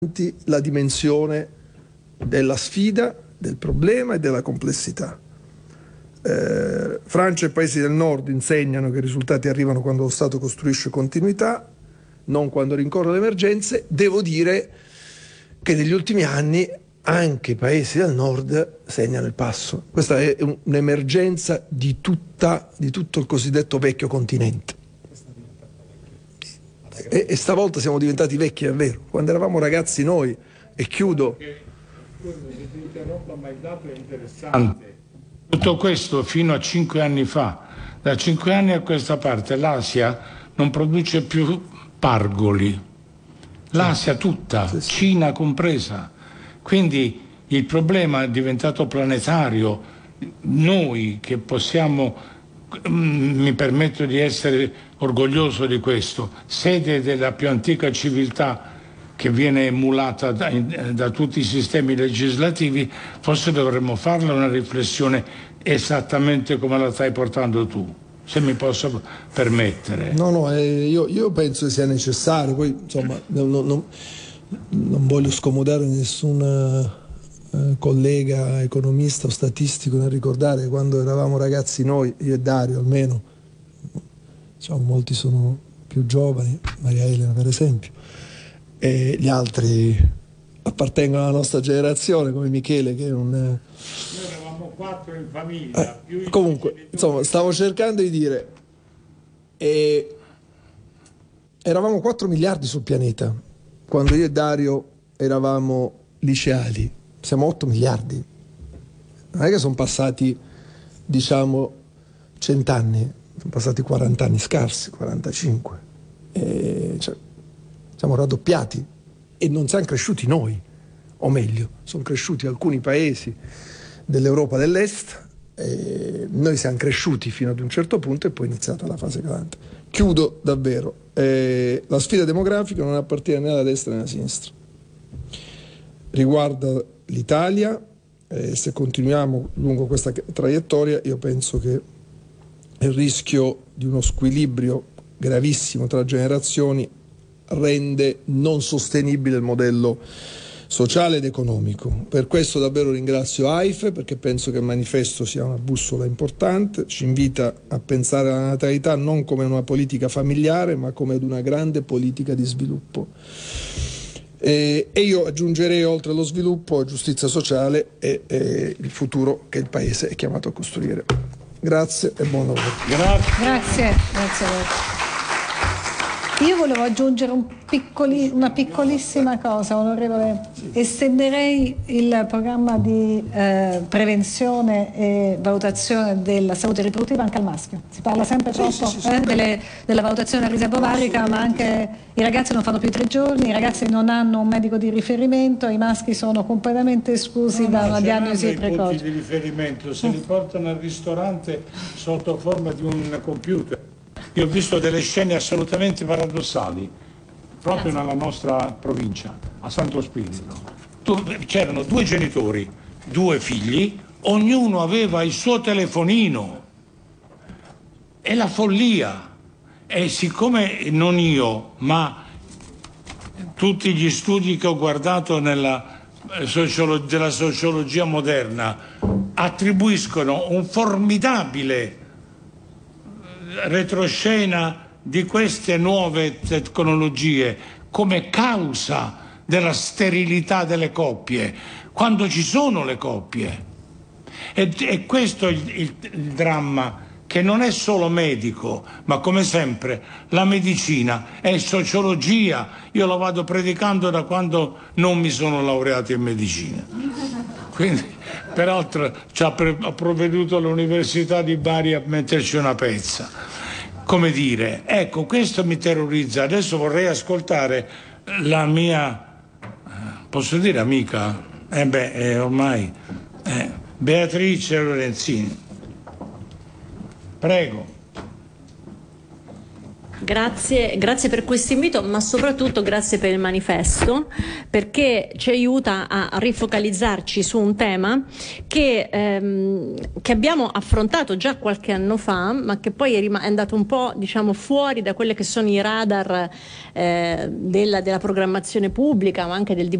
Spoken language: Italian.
la dimensione della sfida, del problema e della complessità. Francia e paesi del nord insegnano che i risultati arrivano quando lo Stato costruisce continuità, non quando rincorre le emergenze. Devo dire che negli ultimi anni anche i paesi del nord segnano il passo. Questa è un'emergenza di tutto il cosiddetto vecchio continente. E stavolta siamo diventati vecchi davvero. Quando eravamo ragazzi noi, e chiudo. Ma il dato è interessante. Tutto questo fino a 5 anni fa. Da 5 anni a questa parte l'Asia non produce più pargoli. L'Asia tutta, sì. Cina compresa. Quindi il problema è diventato planetario. Noi che possiamo, mi permetto di essere orgoglioso di questo, sede della più antica civiltà che viene emulata da tutti i sistemi legislativi, forse dovremmo farla una riflessione esattamente come la stai portando tu, se mi posso permettere. No, io penso che sia necessario. Poi insomma non voglio scomodare nessun collega economista o statistico nel ricordare che quando eravamo ragazzi noi, io e Dario almeno, diciamo, molti sono più giovani, Maria Elena per esempio, e gli altri appartengono alla nostra generazione, come Michele, che è un... Noi eravamo 4 in famiglia. Comunque, insomma, stavo cercando di dire, eravamo 4 miliardi sul pianeta quando io e Dario eravamo liceali. Siamo 8 miliardi. Non è che sono passati, diciamo, 100 anni, sono passati 40 anni scarsi, 45. Cioè, siamo raddoppiati e non siamo cresciuti noi, o meglio, sono cresciuti alcuni paesi dell'Europa dell'Est, noi siamo cresciuti fino ad un certo punto e poi è iniziata la fase calante. Chiudo davvero, la sfida demografica non appartiene né alla destra né alla sinistra, riguarda l'Italia, se continuiamo lungo questa traiettoria io penso che il rischio di uno squilibrio gravissimo tra generazioni rende non sostenibile il modello sociale ed economico. Per questo davvero ringrazio AIFE, perché penso che il manifesto sia una bussola importante, ci invita a pensare alla natalità non come una politica familiare ma come ad una grande politica di sviluppo. E io aggiungerei, oltre allo sviluppo, giustizia sociale e il futuro che il Paese è chiamato a costruire. Grazie e buon lavoro. Grazie. Io volevo aggiungere una piccolissima cosa, onorevole. Estenderei il programma di prevenzione e valutazione della salute riproduttiva anche al maschio. Si parla sempre troppo della valutazione a riserva ovarica, ma anche i ragazzi non fanno più 3 giorni, i ragazzi non hanno un medico di riferimento, i maschi sono completamente esclusi da una diagnosi precoce. I punti di riferimento se li portano al ristorante sotto forma di un computer. Io ho visto delle scene assolutamente paradossali proprio nella nostra provincia, a Santo Spirito. C'erano 2 genitori, 2 figli, ognuno aveva il suo telefonino. È la follia. E siccome non io, ma tutti gli studi che ho guardato della sociologia moderna attribuiscono un formidabile retroscena di queste nuove tecnologie come causa della sterilità delle coppie, quando ci sono le coppie. E questo è il dramma, che non è solo medico, ma come sempre la medicina è sociologia. Io lo vado predicando da quando non mi sono laureato in medicina. Quindi, peraltro, ha provveduto all'Università di Bari a metterci una pezza. Come dire, ecco, questo mi terrorizza. Adesso vorrei ascoltare la mia, posso dire amica? Ormai, Beatrice Lorenzini. Prego. Grazie per questo invito, ma soprattutto grazie per il manifesto, perché ci aiuta a rifocalizzarci su un tema che abbiamo affrontato già qualche anno fa, ma che poi è andato un po', diciamo, fuori da quelli che sono i radar della programmazione pubblica, ma anche del